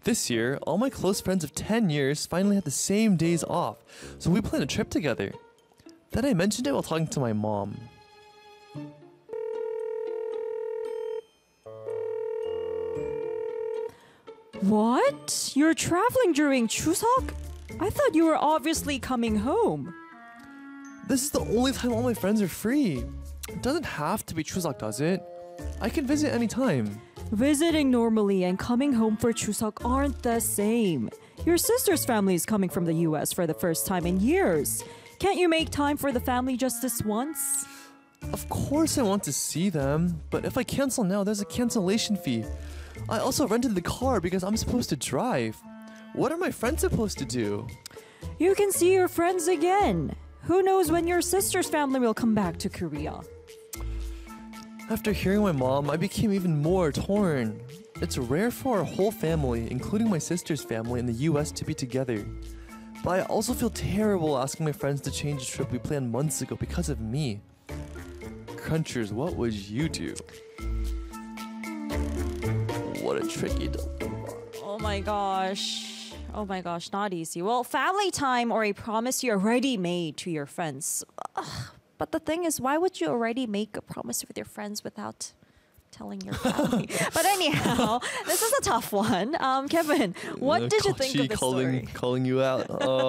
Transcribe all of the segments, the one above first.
This year, all my close friends of 10 years finally had the same days off, so we planned a trip together. Then I mentioned it while talking to my mom. What? You're traveling during Chuseok? I thought you were obviously coming home. This is the only time all my friends are free. It doesn't have to be Chuseok, does it? I can visit anytime. Visiting normally and coming home for Chuseok aren't the same. Your sister's family is coming from the US for the first time in years. Can't you make time for the family just this once? Of course I want to see them, but if I cancel now, there's a cancellation fee. I also rented the car because I'm supposed to drive. What are my friends supposed to do? You can see your friends again. Who knows when your sister's family will come back to Korea? After hearing my mom, I became even more torn. It's rare for our whole family, including my sister's family in the US, to be together. But I also feel terrible asking my friends to change a trip we planned months ago because of me. Crunchers, what would you do? What a tricky dilemma. Oh my gosh. Oh my gosh, not easy. Well, family time or a promise you already made to your friends. Ugh. But the thing is, why would you already make a promise with your friends without telling your family? But anyhow, this is a tough one. Kevin, what did you think of this story? Calling you out.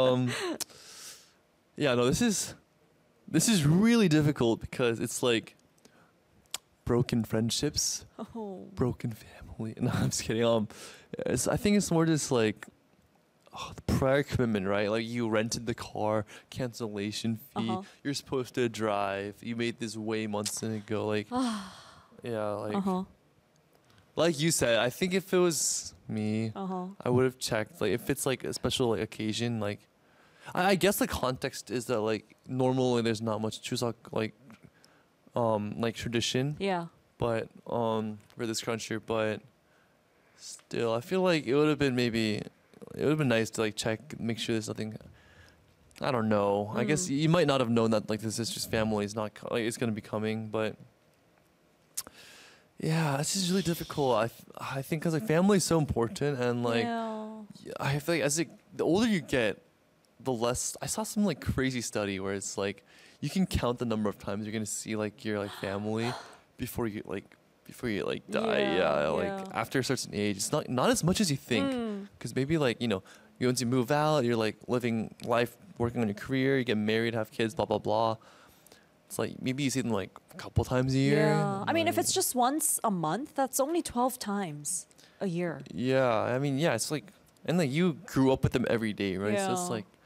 Yeah, no, this is really difficult because it's like broken friendships, broken family. No, I'm just kidding. I think it's more just like the prior commitment, right? Like you rented the car, cancellation fee. You're supposed to drive. You made this way months ago. Like, yeah, like you said. I think if it was me, I would have checked. Like, if it's like a special like occasion, like, I guess the context is that like normally there's not much Chuseok like tradition. Yeah. But for this cruncher, but still, I feel like it would have been nice to like check, make sure there's nothing. I don't know. I guess you might not have known that like the sister's family is not like it's gonna be coming, but yeah, this is really difficult. I think because like family is so important, and like I feel like the older you get, the less. I saw some like crazy study where it's like you can count the number of times you're gonna see like your like family before you die. Like after a certain age, it's not as much as you think. Because maybe like once you move out, you're like living life, working on your career, you get married, have kids, blah blah blah. It's like maybe you see them like a couple times a year. Yeah, I mean, if it's just once a month, that's only 12 times a year. Yeah, I mean, yeah, it's like, and like you grew up with them every day, right? So it's like,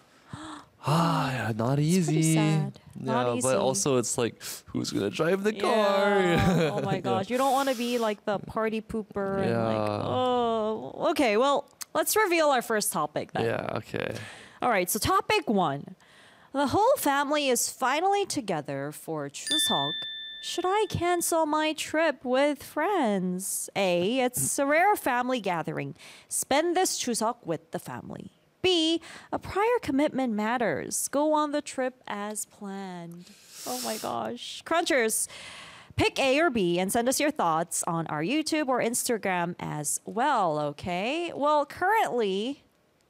yeah, not easy. It's pretty sad. Not easy. But also it's like, who's gonna drive the car? Oh my gosh, you don't want to be like the party pooper and like, oh, okay. Well, let's reveal our first topic then. Yeah. Okay. All right. So topic 1, the whole family is finally together for Chuseok. Should I cancel my trip with friends? A, it's a rare family gathering. Spend this Chuseok with the family. B, a prior commitment matters. Go on the trip as planned. Oh my gosh. Crunchers, pick A or B and send us your thoughts on our YouTube or Instagram as well, okay? Well, currently,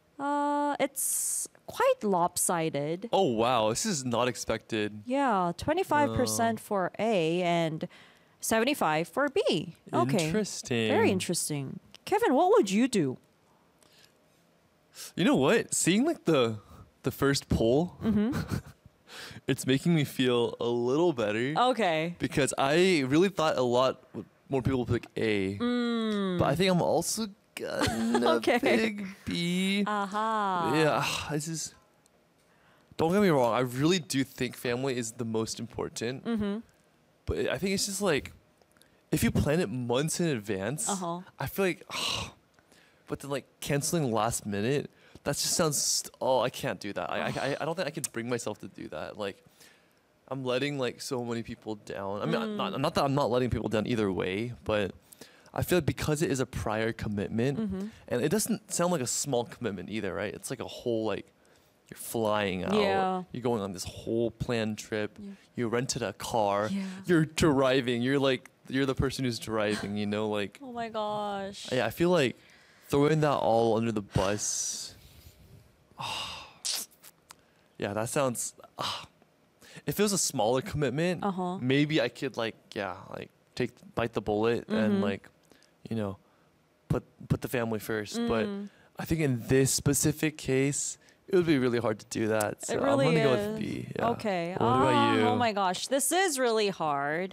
it's quite lopsided. Oh wow, this is not expected. Yeah, 25% for A and 75 for B. Okay. Interesting. Very interesting. Kevin, what would you do? You know what? Seeing like the first poll, it's making me feel a little better. Okay. Because I really thought a lot more people would pick A. But I think I'm also gonna pick B. Yeah, this is. Don't get me wrong. I really do think family is the most important. But I think it's just like, if you plan it months in advance, I feel like. But then like canceling last minute, that just sounds. Oh, I can't do that. I don't think I can bring myself to do that. Like, I'm letting like so many people down. I mean, not that I'm not letting people down either way, but I feel like because it is a prior commitment, and it doesn't sound like a small commitment either, right? It's like a whole like, you're flying out. Yeah. You're going on this whole planned trip. You rented a car. You're driving. You're the person who's driving. Like. Oh my gosh. Yeah, I feel like throwing that all under the bus. Yeah, that sounds. If it was a smaller commitment, maybe I could like bite the bullet and like, you know, put the family first. But I think in this specific case, it would be really hard to do that. So It really I'm gonna go is. with B. Yeah. Okay. What about you? Oh my gosh, this is really hard.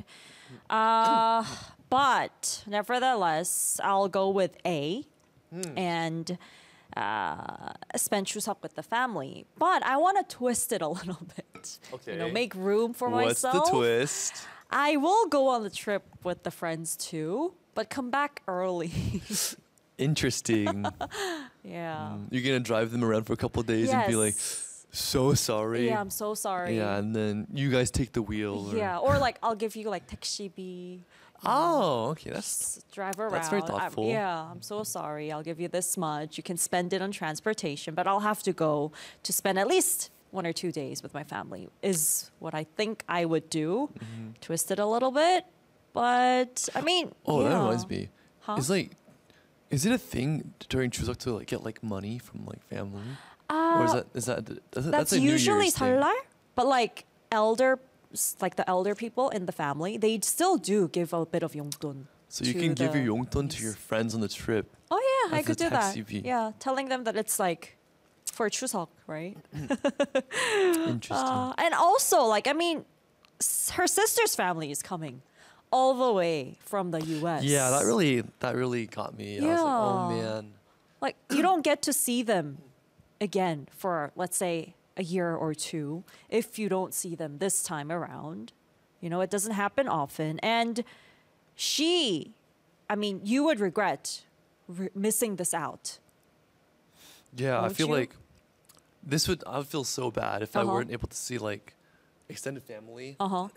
But nevertheless, I'll go with A, and spend Chuseok with the family. But I want to twist it a little bit. You know, Okay. make room for What's myself. the twist? I will go on the trip with the friends too, but come back early. Interesting. Yeah. You're gonna drive them around for a couple of days and be like, Yes. so sorry. Yeah, I'm so sorry. Yeah, and then you guys take the wheel. Or, Yeah, or like I'll give you like 택시비. Oh, okay. That's Drive around. That's very thoughtful. I'm so sorry. I'll give you this much. You can spend it on transportation, but I'll have to go to spend at least 1 or 2 days with my family, is what I think I would do. Twist it a little bit. But I mean, Oh, that yeah. reminds me. Huh? It's like, is it a thing during Chuseok to like get like money from like family? Or is That's that's a New usually Year's thing? 설날, but like the elder people in the family, they still do give a bit of 용돈. So you to can give the your 용돈 to your friends on the trip. Oh yeah, I as could a do that. 택시비. Yeah, telling them that it's like for Chuseok, right? Interesting. And also, like, I mean, her sister's family is coming all the way from the U.S. Yeah, that really got me. I was like, oh Yeah. man. like you don't get to see them again for, let's say, a year or two if you don't see them this time around. You know, it doesn't happen often, and you would regret missing this out. Yeah, I Won't feel you? like I would feel so bad if I Uh-huh. weren't able to see like extended family. Uh huh.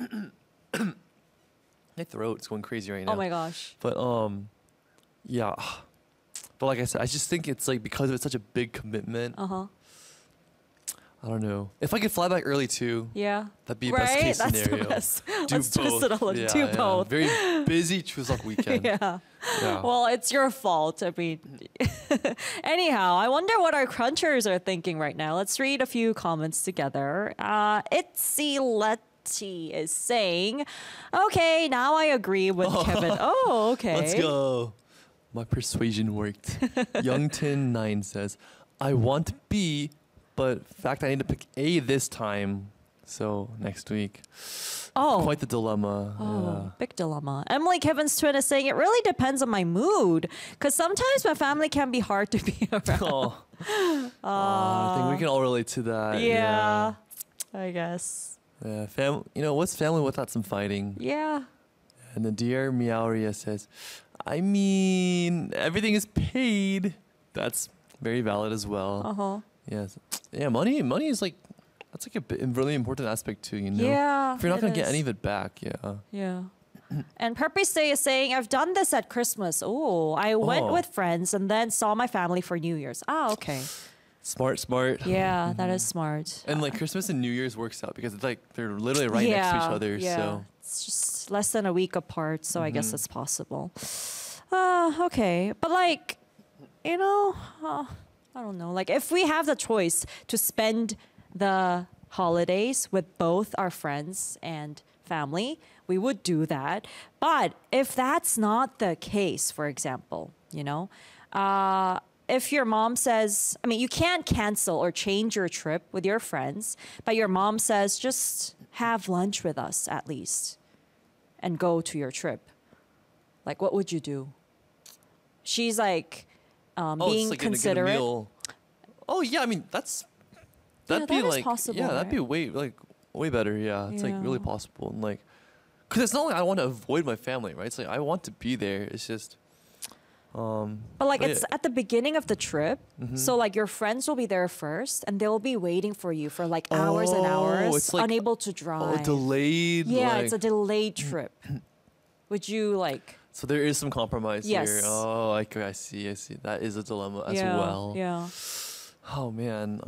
My throat's going crazy right now. Oh my gosh. But yeah. But like I said, I just think it's like because it's such a big commitment. Uh huh. I don't know. If I could fly back early too, Yeah. that'd be Right? best case That's scenario. the best. Do Let's twist it a little. Yeah, Do yeah. both. Very busy Chuseok weekend. Yeah. Yeah. Well, it's your fault. I mean, anyhow, I wonder what our crunchers are thinking right now. Let's read a few comments together. Itzy Letty is saying, "Okay, now I agree with Kevin." Oh, okay. Let's go. My persuasion worked. Youngton9 says, I want B, but fact I need to pick A this time. So next week. Oh. Quite the dilemma. Oh, big dilemma. Emily Kevin's twin is saying it really depends on my mood, because sometimes my family can be hard to be around. Yeah. Oh. I think we can all relate to that. Yeah, I guess. Yeah. What's family without some fighting? Yeah. And then Dear Meowria says, I mean, everything is paid. That's very valid as well. Uh-huh. Yes. Yeah, money is like, that's like a really important aspect too, you know? Yeah. If you're not it going to get is. any of it back, yeah. Yeah. And Purpose Stay is saying, I've done this at Christmas. Oh, I went Oh. with friends and then saw my family for New Year's. Ah, okay. Smart. Yeah, that is smart. And like Christmas and New Year's works out because it's like they're literally right next to each other. Yeah. So It's just less than a week apart, so I Mm-hmm. guess it's possible. Okay. But like, I don't know. Like if we have the choice to spend the holidays with both our friends and family, we would do that. But if that's not the case, for example, if your mom says, you can't cancel or change your trip with your friends, but your mom says, just have lunch with us at least and go to your trip. Like, what would you do? She's like being it's like considerate. a meal. Oh yeah, I mean that'd that be is like possible, yeah, that'd be right? way better. Yeah, it's like really Yeah. possible and like, cause it's not like I want to avoid my family, right? It's like I want to be there. It's just. But like But it's yeah. at the beginning of the trip, Mm-hmm. so like your friends will be there first, and they'll be waiting for you for like hours and Oh, hours, it's like- unable to Oh, drive. delayed. Yeah, like, it's a delayed trip. Would you like? So there is some compromise here. Yes. Oh, I see. That is a dilemma as Yeah, well. yeah. Oh man.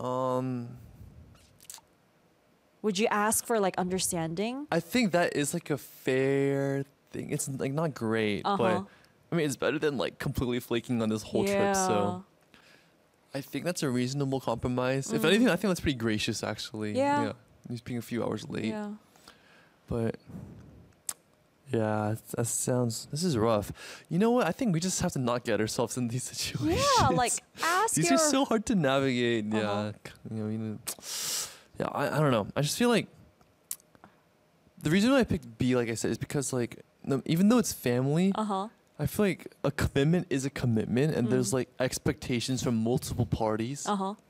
Would you ask for like understanding? I think that is like a fair thing. It's like not great, Uh-huh. but I mean, it's better than like completely flaking on this whole trip. So I think that's a reasonable compromise. If anything, I think that's pretty gracious, actually. Yeah. He's being a few hours late. Yeah. But yeah, this is rough. You know what? I think we just have to not get ourselves in these situations. Yeah, like ask these your... are so hard to navigate. Yeah. Yeah, I don't know. I just feel like the reason why I picked B, like I said, is because like even though it's family, I feel like a commitment is a commitment, and there's like expectations from multiple parties.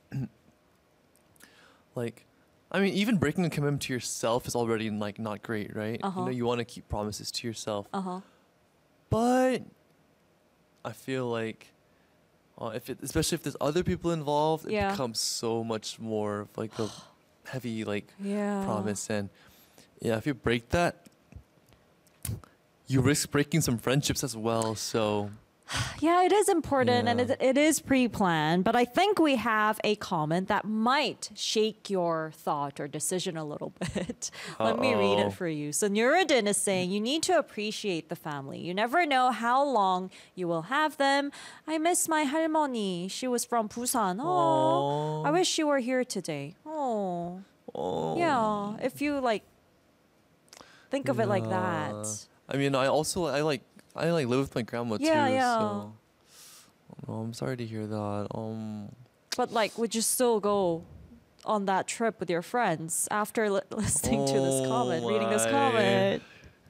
Like, I mean, even breaking a commitment to yourself is already like not great, right? You know, you want to keep promises to yourself. But I feel like especially if there's other people involved, it becomes so much more of like a heavy like promise. And yeah, if you break that, you risk breaking some friendships as well. So yeah, it is important and it is pre-planned, but I think we have a comment that might shake your thought or decision a little bit. Let me read it for you. So Nuruddin is saying, you need to appreciate the family. You never know how long you will have them. I miss my 할머니. She was from Busan. Oh, I wish you were here today. Oh, yeah. If you like think of it like that. I mean, I live with my grandma too. So I'm sorry to hear that. But like, would you still go on that trip with your friends after listening to this comment, reading this comment?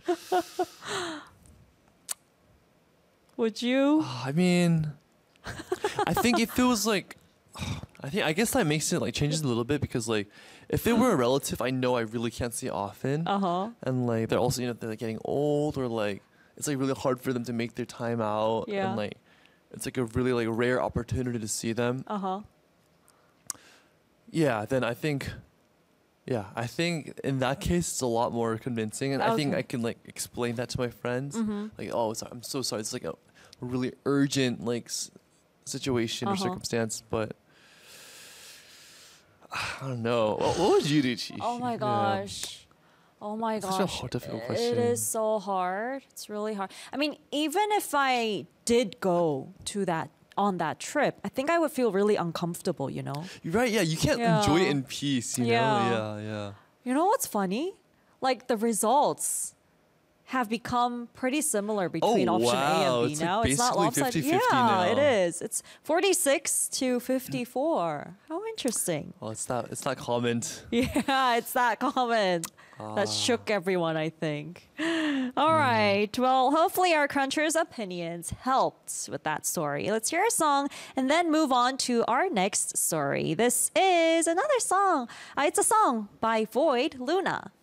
Would you? I mean, I think if it was like, I guess that makes it like changes a little bit, because like if it were a relative I know I really can't see often, and like they're also they're like getting old, or like it's like really hard for them to make their time out, and like it's like a really like rare opportunity to see them. Yeah, then I think in that case it's a lot more convincing, and I think I can like explain that to my friends, like, oh, I'm so sorry, it's like a really urgent like situation or circumstance, but I don't know. What would you do, Chi? Oh my gosh. Oh my gosh. Such a difficult question. It is so hard. It's really hard. I mean, even if I did go to on that trip, I think I would feel really uncomfortable, You're right, yeah. You can't enjoy it in peace, you know? Yeah. You know what's funny? Like the results have become pretty similar between option A and B now. It's not lopsided. 50-50 now. It is. It's 46 to 54. How interesting. Well, it's that comment. Yeah, it's that comment that shook everyone, I think. All right. Well, hopefully our crunchers' opinions helped with that story. Let's hear a song and then move on to our next story. This is another song. It's a song by Void, Luna.